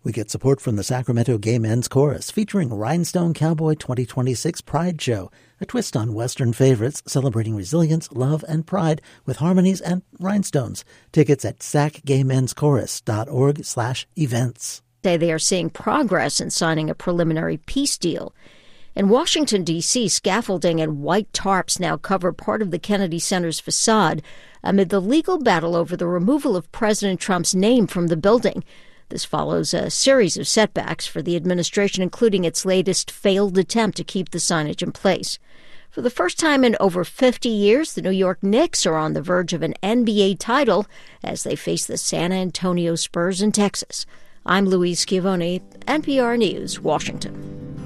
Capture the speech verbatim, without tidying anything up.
We get support from the Sacramento Gay Men's Chorus, featuring Rhinestone Cowboy twenty twenty-six Pride Show, a twist on Western favorites celebrating resilience, love, and pride with harmonies and rhinestones. Tickets at sac gay men's chorus dot org slash events. They are seeing progress in signing a preliminary peace deal. In Washington, D C, scaffolding and white tarps now cover part of the Kennedy Center's facade amid the legal battle over the removal of President Trump's name from the building. This follows a series of setbacks for the administration, including its latest failed attempt to keep the signage in place. For the first time in over fifty years, the New York Knicks are on the verge of an N B A title as they face the San Antonio Spurs in Texas. I'm Louise Schiavone, N P R News, Washington.